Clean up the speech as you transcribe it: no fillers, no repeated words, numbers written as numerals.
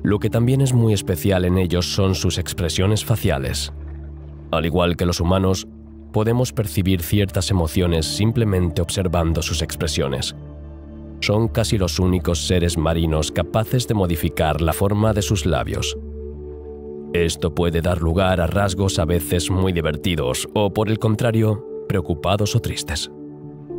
Lo que también es muy especial en ellos son sus expresiones faciales. Al igual que los humanos, podemos percibir ciertas emociones simplemente observando sus expresiones. Son casi los únicos seres marinos capaces de modificar la forma de sus labios. Esto puede dar lugar a rasgos a veces muy divertidos o, por el contrario, preocupados o tristes.